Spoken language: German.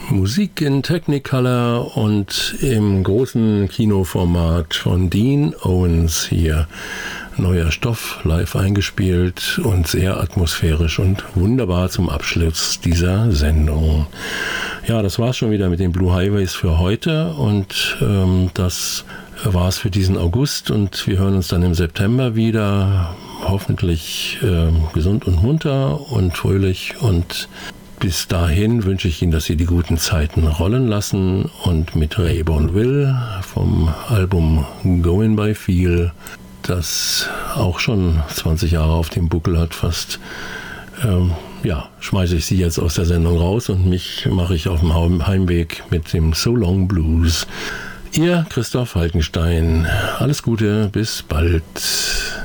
Musik in Technicolor und im großen Kinoformat von Dean Owens hier. Neuer Stoff, live eingespielt und sehr atmosphärisch und wunderbar zum Abschluss dieser Sendung. Ja, das war's schon wieder mit den Blue Highways für heute und das war's für diesen August und wir hören uns dann im September wieder. Hoffentlich gesund und munter und fröhlich und bis dahin wünsche ich Ihnen, dass Sie die guten Zeiten rollen lassen und mit Rayborn Will vom Album Going by Feel, das auch schon 20 Jahre auf dem Buckel hat, fast, schmeiße ich Sie jetzt aus der Sendung raus und mich mache ich auf dem Heimweg mit dem So Long Blues. Ihr Christoph Falkenstein. Alles Gute, bis bald.